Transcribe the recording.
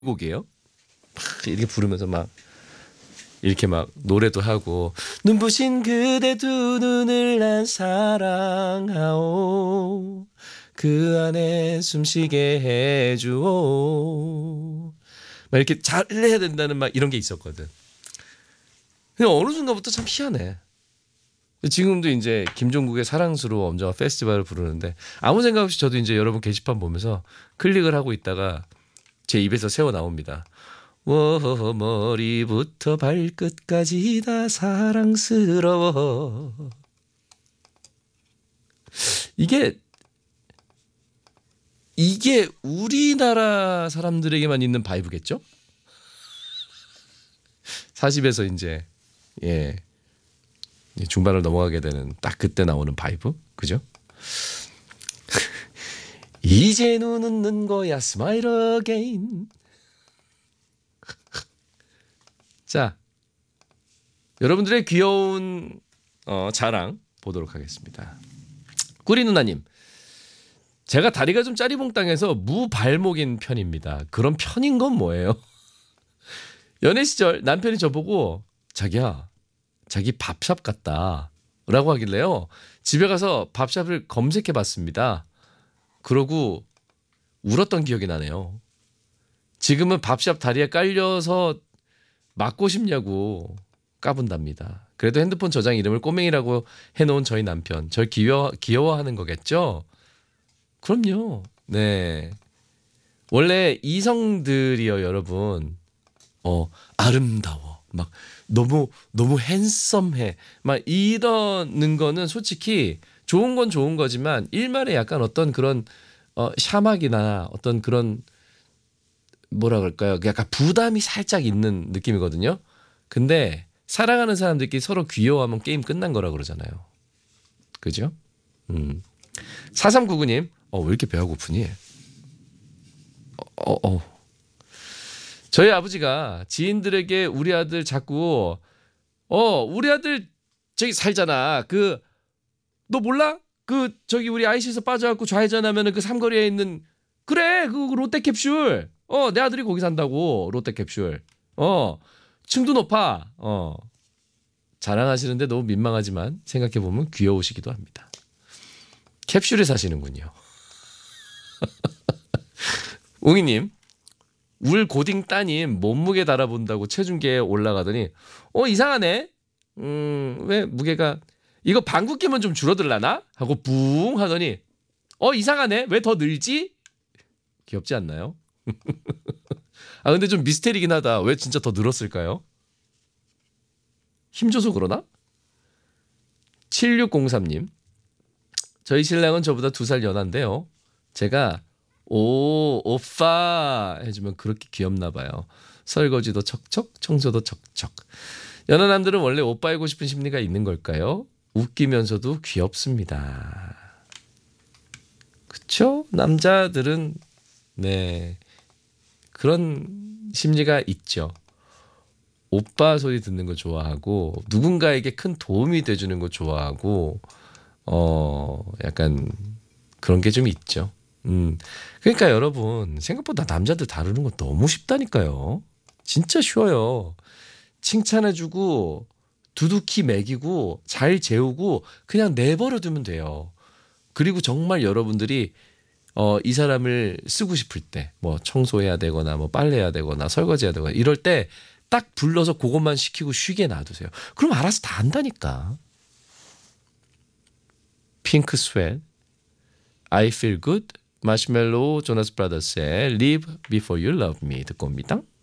곡이에요. 막 이렇게 부르면서 막 이렇게 막 노래도 하고 눈부신 그대 두 눈을 난 사랑하오 그 안에 숨쉬게 해주오 막 이렇게 잘해야 된다는 막 이런 게 있었거든. 근데 어느 순간부터 참 희한해. 지금도 이제 김종국의 사랑스러워 엄정화 페스티벌을 부르는데 아무 생각 없이 저도 이제 여러분 게시판 보면서 클릭을 하고 있다가 제 입에서 새어 나옵니다. 워 머리부터 발끝까지 다 사랑스러워. 이게 우리나라 사람들에게만 있는 바이브겠죠? 40에서 이제 예 중반을 넘어가게 되는 딱 그때 나오는 바이브, 그죠? 이제 눈 웃는 거야 스마일 어게인. 자, 여러분들의 귀여운 자랑 보도록 하겠습니다. 꾸리 누나님, 제가 다리가 좀 짜리봉땅해서 무발목인 편입니다. 그런 편인 건 뭐예요? 연애 시절 남편이 저보고 자기야, 자기 밥샵 같다 라고 하길래요. 집에 가서 밥샵을 검색해봤습니다. 그러고 울었던 기억이 나네요. 지금은 밥샵 다리에 깔려서 맞고 싶냐고 까분답니다. 그래도 핸드폰 저장 이름을 꼬맹이라고 해놓은 저희 남편, 절 귀여워하는 거겠죠? 그럼요. 네. 원래 이성들이요, 여러분. 아름다워. 막 너무 핸섬해. 막 이러는 거는 솔직히 좋은 건 좋은 거지만 일말에 약간 어떤 그런 샤막이나 어떤 그런 뭐라 그럴까요? 약간 부담이 살짝 있는 느낌이거든요. 근데 사랑하는 사람들끼리 서로 귀여워하면 게임 끝난 거라 그러잖아요. 그죠? 4399님, 왜 이렇게 배가 고프니? 저희 아버지가 지인들에게 우리 아들 자꾸 우리 아들 저기 살잖아. 너 몰라? 저기 우리 IC에서 빠져갖고 좌회전하면은 그 삼거리에 있는 그래 그 롯데캡슐. 내 아들이 거기 산다고 롯데캡슐. 층도 높아. 자랑하시는데 너무 민망하지만 생각해보면 귀여우시기도 합니다. 캡슐에 사시는군요. 웅이님, 울 고딩 따님 몸무게 달아본다고 체중계에 올라가더니 이상하네. 왜 무게가 이거 방귀 끼면 좀 줄어들라나? 하고 붕 하더니 이상하네. 왜 더 늘지? 귀엽지 않나요? 근데 좀 미스테리긴 하다. 왜 진짜 더 늘었을까요? 힘줘서 그러나? 7603님, 저희 신랑은 저보다 2살 연한데요. 제가 오빠 해주면 그렇게 귀엽나 봐요. 설거지도 척척, 청소도 척척. 연하남들은 원래 오빠이고 싶은 심리가 있는 걸까요? 웃기면서도 귀엽습니다. 그쵸? 남자들은 네 그런 심리가 있죠. 오빠 소리 듣는 거 좋아하고 누군가에게 큰 도움이 돼주는 거 좋아하고 약간 그런 게 좀 있죠. 그러니까 여러분 생각보다 남자들 다루는 거 너무 쉽다니까요. 진짜 쉬워요. 칭찬해주고 두둑히 먹이고 잘 재우고 그냥 내버려 두면 돼요. 그리고 정말 여러분들이 이 사람을 쓰고 싶을 때 뭐 청소해야 되거나 뭐 빨래해야 되거나 설거지해야 되거나 이럴 때 딱 불러서 그것만 시키고 쉬게 놔두세요. 그럼 알아서 다 한다니까. 핑크 스웨트, I feel good, 마시멜로 조나스 브라더스의 Live Before You Love Me 듣고 옵니다.